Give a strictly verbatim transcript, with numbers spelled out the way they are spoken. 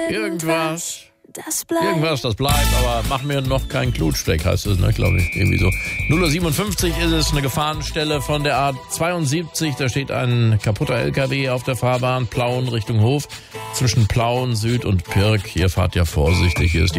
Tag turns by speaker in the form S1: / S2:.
S1: Irgendwas.
S2: Das bleibt.
S1: Irgendwas, das bleibt, aber mach mir noch keinen Klutschsteck, heißt es, ne, glaube ich, irgendwie so. null Uhr siebenundfünfzig ist es, eine Gefahrenstelle von der A zweiundsiebzig, da steht ein kaputter L K W auf der Fahrbahn, Plauen Richtung Hof, zwischen Plauen, Süd und Pirk. Hier fahrt ja vorsichtig, hier ist die